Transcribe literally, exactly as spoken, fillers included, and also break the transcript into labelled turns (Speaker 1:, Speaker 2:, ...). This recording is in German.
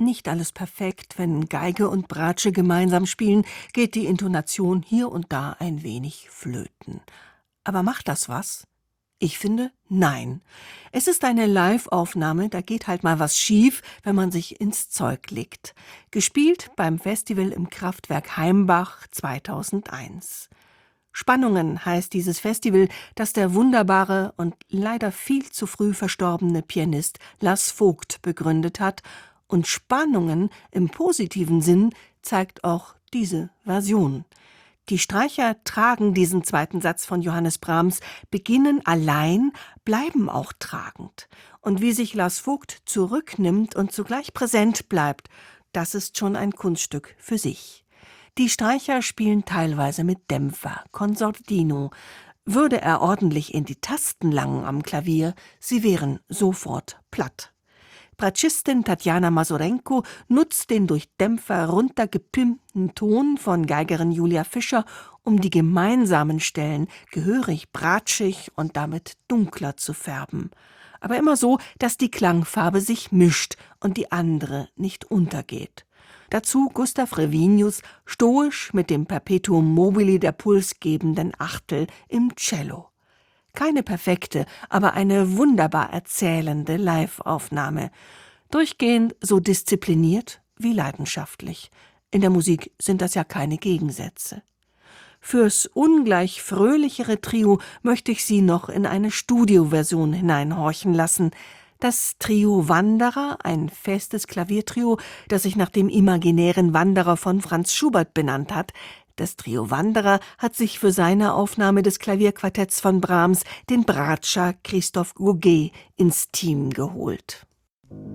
Speaker 1: Nicht alles perfekt, wenn Geige und Bratsche gemeinsam spielen, geht die Intonation hier und da ein wenig flöten. Aber macht das was? Ich finde, nein. Es ist eine Live-Aufnahme, da geht halt mal was schief, wenn man sich ins Zeug legt. Gespielt beim Festival im Kraftwerk Heimbach zweitausendeins. Spannungen heißt dieses Festival, das der wunderbare und leider viel zu früh verstorbene Pianist Lass Vogt begründet hat. Und Spannungen im positiven Sinn zeigt auch diese Version. Die Streicher tragen diesen zweiten Satz von Johannes Brahms, beginnen allein, bleiben auch tragend. Und wie sich Lass Vogt zurücknimmt und zugleich präsent bleibt, das ist schon ein Kunststück für sich. Die Streicher spielen teilweise mit Dämpfer, con sordino. Würde er ordentlich in die Tasten langen am Klavier, sie wären sofort platt. Bratschistin Tatjana Masorenko nutzt den durch Dämpfer runtergepimpten Ton von Geigerin Julia Fischer, um die gemeinsamen Stellen gehörig bratschig und damit dunkler zu färben. Aber immer so, dass die Klangfarbe sich mischt und die andere nicht untergeht. Dazu Gustav Revinius stoisch mit dem Perpetuum mobile der pulsgebenden Achtel im Cello. Keine perfekte, aber eine wunderbar erzählende Live-Aufnahme. Durchgehend so diszipliniert wie leidenschaftlich. In der Musik sind das ja keine Gegensätze. Fürs ungleich fröhlichere Trio möchte ich Sie noch in eine Studioversion hineinhorchen lassen. Das Trio Wanderer, ein festes Klaviertrio, das sich nach dem imaginären Wanderer von Franz Schubert benannt hat. Das Trio Wanderer hat sich für seine Aufnahme des Klavierquartetts von Brahms den Bratscher Christoph Gauguet ins Team geholt.